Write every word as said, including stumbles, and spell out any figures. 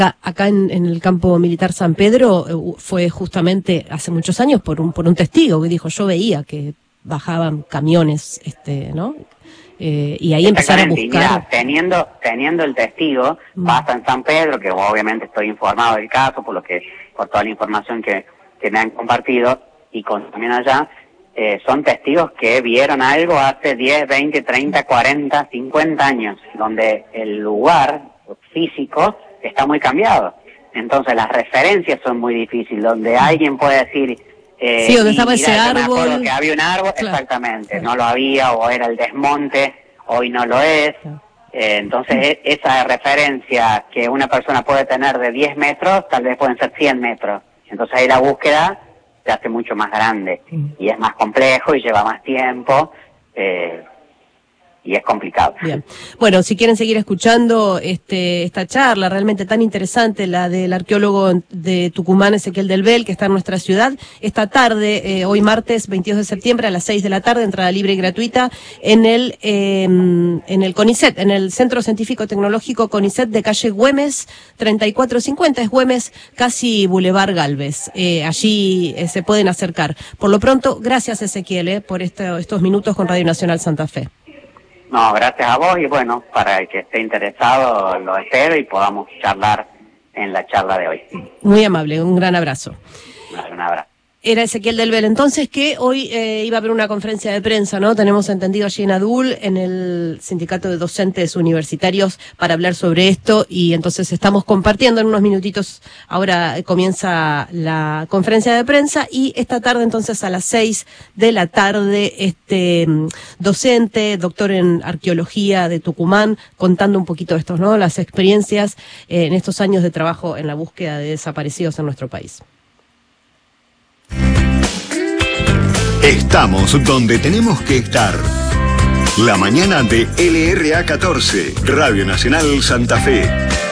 Acá en, en el campo militar San Pedro eh, fue justamente hace muchos años por un por un testigo que dijo, yo veía que bajaban camiones, este, ¿no? Eh, y ahí empezaron a buscar. Mira, teniendo teniendo el testigo, mm. pasa en San Pedro, que obviamente estoy informado del caso por lo que por toda la información que, que me han compartido, y con, también allá, eh, son testigos que vieron algo hace diez, veinte, treinta, cuarenta, cincuenta años, donde el lugar físico está muy cambiado. Entonces las referencias son muy difíciles, donde alguien puede decir, eh, sí, donde estaba ese árbol, que había un árbol, claro, exactamente, claro, no lo había, o era el desmonte, hoy no lo es. Claro. Eh, entonces mm. esa referencia que una persona puede tener de diez metros, tal vez pueden ser cien metros. Entonces ahí la búsqueda se hace mucho más grande, mm. y es más complejo y lleva más tiempo, eh, y es complicado. Bien. Bueno, si quieren seguir escuchando este esta charla realmente tan interesante, la del arqueólogo de Tucumán, Ezequiel Del Bel, que está en nuestra ciudad, esta tarde, eh, hoy martes veintidós de septiembre a las seis de la tarde, entrada libre y gratuita, en el eh, en el CONICET, en el Centro Científico Tecnológico CONICET de calle Güemes treinta y cuatro cincuenta, es Güemes, casi Boulevard Galvez. Eh, allí eh, se pueden acercar. Por lo pronto, gracias Ezequiel eh, por este, estos minutos con Radio Nacional Santa Fe. No, gracias a vos, y bueno, para el que esté interesado lo espero y podamos charlar en la charla de hoy. Muy amable, un gran abrazo. Un abrazo. Era Ezequiel Del Bel, entonces, que hoy eh, iba a haber una conferencia de prensa, ¿no? Tenemos entendido allí en ADUL, en el Sindicato de Docentes Universitarios, para hablar sobre esto, y entonces estamos compartiendo en unos minutitos. Ahora eh, comienza la conferencia de prensa, y esta tarde, entonces, a las seis de la tarde, este docente, doctor en arqueología de Tucumán, contando un poquito esto, ¿no? Las experiencias eh, en estos años de trabajo en la búsqueda de desaparecidos en nuestro país. Estamos donde tenemos que estar. La mañana de L R A catorce, Radio Nacional Santa Fe.